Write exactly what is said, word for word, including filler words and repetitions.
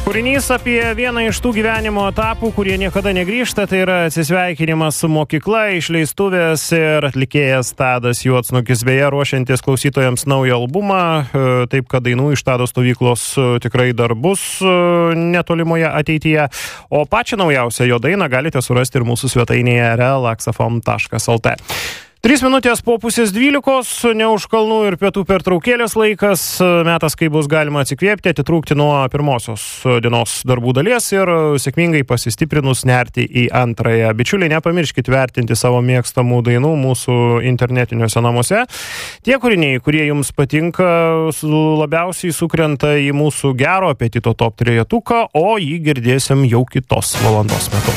Kūrinys apie vieną iš tų gyvenimo etapų, kurie niekada negrįžta, tai yra atsisveikinimas su mokykla, išleistuvės ir atlikėjas Tadas Juodsnukis, beje, ruošiantis klausytojams naują albumą, taip kad dainų iš Tado stovyklos tikrai dar bus netolimoje ateityje, o pačią naujausią jo dainą galite surasti ir mūsų svetainėje relaxafm taškas lt. Trys minutės po pusės dvylikos, ne už kalnų ir pietų pertraukėlės laikas, metas, kai bus galima atsikvėpti, atitrūkti nuo pirmosios dienos darbų dalies ir sėkmingai pasistiprinus nerti į antrąją. Bičiuliai, nepamirškit vertinti savo mėgstamų dainų mūsų internetiniuose namuose. Tie kūriniai, kurie jums patinka, labiausiai sukrenta į mūsų gero apetito top trejetuką, o jį girdėsim jau kitos valandos metu.